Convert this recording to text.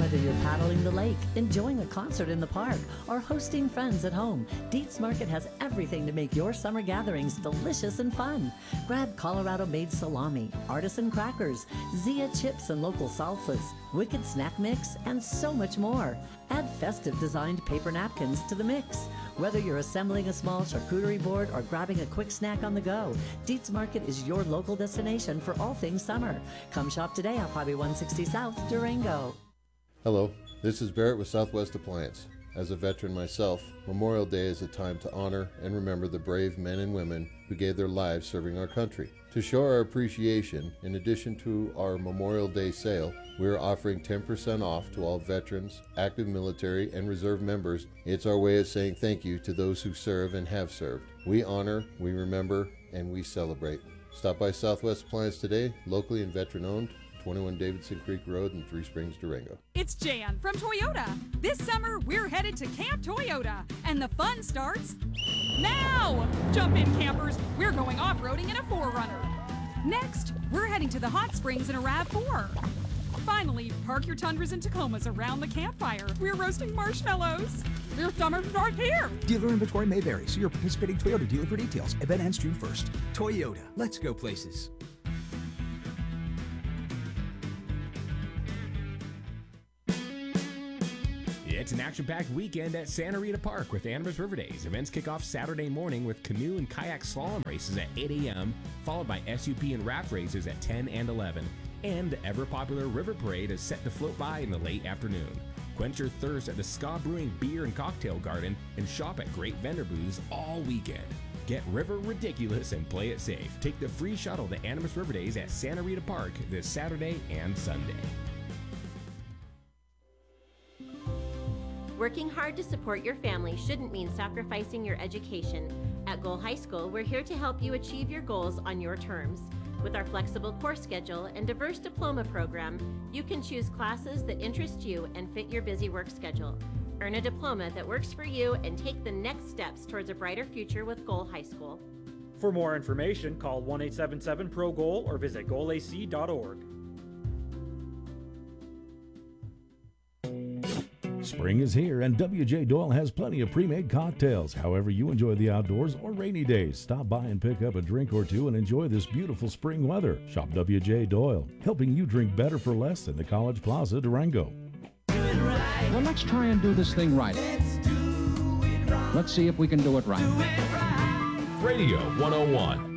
Whether you're paddling the lake, enjoying a concert in the park, or hosting friends at home, Dietz Market has everything to make your summer gatherings delicious and fun. Grab Colorado-made salami, artisan crackers, Zia chips and local salsas, Wicked snack mix, and so much more. Add festive designed paper napkins to the mix. Whether you're assembling a small charcuterie board or grabbing a quick snack on the go, Dietz Market is your local destination for all things summer. Come shop today on Highway 160 South, Durango. Hello, this is Barrett with Southwest Appliance. As a veteran myself, Memorial Day is a time to honor and remember the brave men and women who gave their lives serving our country. To show our appreciation, in addition to our Memorial Day sale, we are offering 10% off to all veterans, active military, and reserve members. It's our way of saying thank you to those who serve and have served. We honor, we remember, and we celebrate. Stop by Southwest Appliance today, locally and veteran-owned, 21 Davidson Creek Road in Three Springs, Durango. It's Jan from Toyota. This summer, we're headed to Camp Toyota, and the fun starts now! Jump in, campers. We're going off-roading in a 4Runner. Next, we're heading to the hot springs in a RAV4. Finally, park your Tundras and Tacomas around the campfire. We're roasting marshmallows. Your summer starts here. Dealer inventory may vary. See your participating Toyota dealer for details. Event ends June 1st. Toyota. Let's go places. It's an action-packed weekend at Santa Rita Park with Animas River Days. Events kick off Saturday morning with canoe and kayak slalom races at 8 a.m., followed by SUP and raft races at 10 and 11. And the ever-popular River Parade is set to float by in the late afternoon. Quench your thirst at the Ska Brewing Beer and Cocktail Garden and shop at great vendor booths all weekend. Get river ridiculous and play it safe. Take the free shuttle to Animas River Days at Santa Rita Park this Saturday and Sunday. Working hard to support your family shouldn't mean sacrificing your education. At Goal High School, we're here to help you achieve your goals on your terms. With our flexible course schedule and diverse diploma program, you can choose classes that interest you and fit your busy work schedule. Earn a diploma that works for you and take the next steps towards a brighter future with Goal High School. For more information, call 1-877-PRO-GOAL or visit goalac.org. Spring is here, and W.J. Doyle has plenty of pre-made cocktails. However you enjoy the outdoors or rainy days, stop by and pick up a drink or two and enjoy this beautiful spring weather. Shop W.J. Doyle, helping you drink better for less in the College Plaza, Durango. Well, let's try and do this thing right. Let's see if we can do it right. Radio 101.